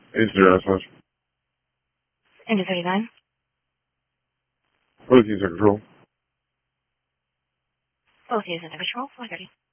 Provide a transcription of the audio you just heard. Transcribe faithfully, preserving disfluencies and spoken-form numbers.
eight zero slash. Engine thirty-nine. Both use a control. Both use under control. four thirty.